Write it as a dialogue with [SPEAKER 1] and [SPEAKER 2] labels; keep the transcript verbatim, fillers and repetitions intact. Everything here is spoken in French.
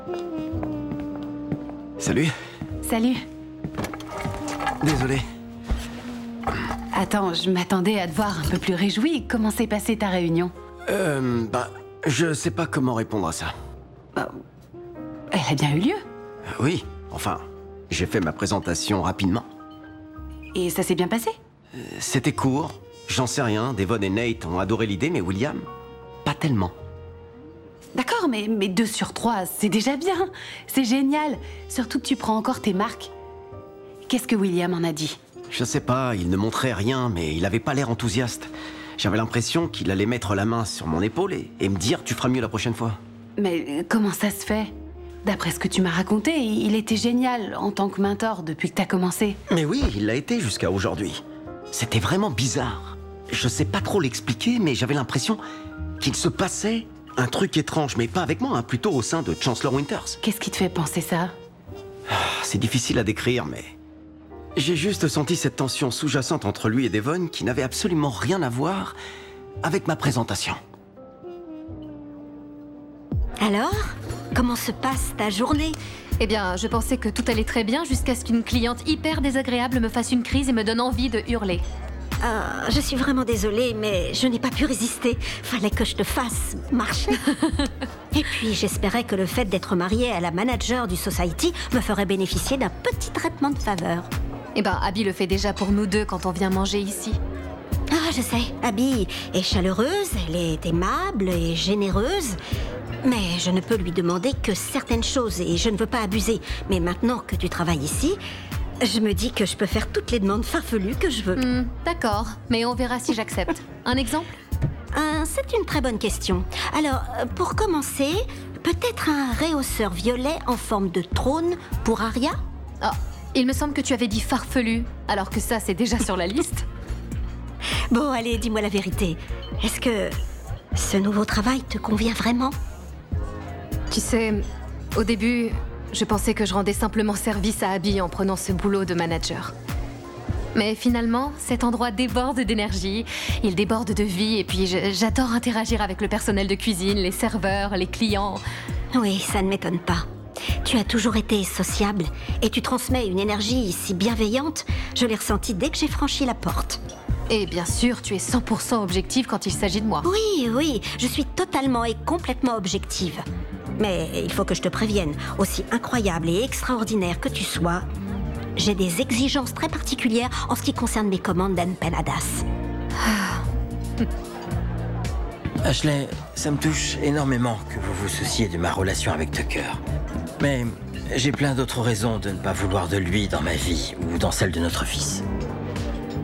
[SPEAKER 1] Salut.
[SPEAKER 2] Salut.
[SPEAKER 1] Désolé.
[SPEAKER 2] Attends, je m'attendais à te voir un peu plus réjoui. Comment s'est passée ta réunion?
[SPEAKER 1] Euh, bah, je sais pas comment répondre à ça.
[SPEAKER 2] Euh, Elle a bien eu lieu.
[SPEAKER 1] Euh, oui, enfin, j'ai fait ma présentation rapidement.
[SPEAKER 2] Et ça s'est bien passé?
[SPEAKER 1] Euh, C'était court, j'en sais rien. Devon et Nate ont adoré l'idée, mais William, pas tellement.
[SPEAKER 2] D'accord, mais, mais deux sur trois, c'est déjà bien. C'est génial. Surtout que tu prends encore tes marques. Qu'est-ce que William en a dit?
[SPEAKER 1] Je sais pas, il ne montrait rien, mais il avait pas l'air enthousiaste. J'avais l'impression qu'il allait mettre la main sur mon épaule et, et me dire « tu feras mieux la prochaine fois ».
[SPEAKER 2] Mais comment ça se fait? D'après ce que tu m'as raconté, il était génial en tant que mentor depuis que t'as commencé.
[SPEAKER 1] Mais oui, il l'a été jusqu'à aujourd'hui. C'était vraiment bizarre. Je sais pas trop l'expliquer, mais j'avais l'impression qu'il se passait un truc étrange, mais pas avec moi, hein, plutôt au sein de Chancellor Winters.
[SPEAKER 2] Qu'est-ce qui te fait penser ça?
[SPEAKER 1] C'est difficile à décrire, mais... j'ai juste senti cette tension sous-jacente entre lui et Devon qui n'avait absolument rien à voir avec ma présentation.
[SPEAKER 3] Alors, comment se passe ta journée?
[SPEAKER 4] Eh bien, je pensais que tout allait très bien jusqu'à ce qu'une cliente hyper désagréable me fasse une crise et me donne envie de hurler.
[SPEAKER 3] Ah, je suis vraiment désolée, mais je n'ai pas pu résister. Fallait que je te fasse marcher. Et puis, j'espérais que le fait d'être mariée à la manager du Society me ferait bénéficier d'un petit traitement de faveur.
[SPEAKER 4] Eh ben, Abby le fait déjà pour nous deux quand on vient manger ici.
[SPEAKER 3] Ah, je sais, Abby est chaleureuse, elle est aimable et généreuse. Mais je ne peux lui demander que certaines choses et je ne veux pas abuser. Mais maintenant que tu travailles ici, je me dis que je peux faire toutes les demandes farfelues que je veux.
[SPEAKER 4] Hmm, d'accord, mais on verra si j'accepte. Un exemple?
[SPEAKER 3] Euh, c'est une très bonne question. Alors, euh, pour commencer, peut-être un rehausseur violet en forme de trône pour Arya?
[SPEAKER 4] Oh, il me semble que tu avais dit farfelu, alors que ça, c'est déjà sur la liste.
[SPEAKER 3] Bon, allez, dis-moi la vérité. Est-ce que ce nouveau travail te convient vraiment?
[SPEAKER 4] Tu sais, au début, je pensais que je rendais simplement service à Abby en prenant ce boulot de manager. Mais finalement, cet endroit déborde d'énergie, il déborde de vie, et puis je- j'adore interagir avec le personnel de cuisine, les serveurs, les clients.
[SPEAKER 3] Oui, ça ne m'étonne pas. Tu as toujours été sociable et tu transmets une énergie si bienveillante, je l'ai ressentie dès que j'ai franchi la porte.
[SPEAKER 4] Et bien sûr, tu es cent pour cent objective quand il s'agit de moi.
[SPEAKER 3] Oui, oui, je suis totalement et complètement objective. Mais il faut que je te prévienne, aussi incroyable et extraordinaire que tu sois, j'ai des exigences très particulières en ce qui concerne mes commandes d'empanadas.
[SPEAKER 5] Ashley, ça me touche énormément que vous vous souciez de ma relation avec Tucker. Mais j'ai plein d'autres raisons de ne pas vouloir de lui dans ma vie ou dans celle de notre fils.